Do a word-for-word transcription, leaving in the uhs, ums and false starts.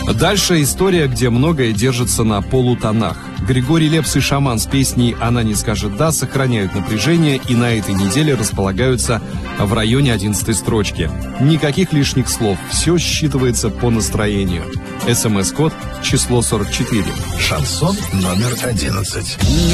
Дальше история, где многое держится на полутонах. Григорий Лепс и «Шаман» с песней «Она не скажет да» сохраняют напряжение и на этой неделе располагаются в районе одиннадцатой строчки. Никаких лишних слов, все считывается по настроению. СМС-код число сорок четыре. Шансон номер одиннадцать.